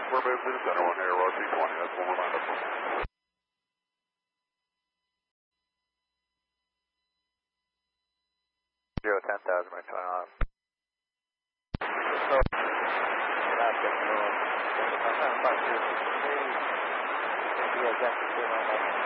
We're moving to the center one here, RC20. That's one we're lined up for. 010,000, right on. So,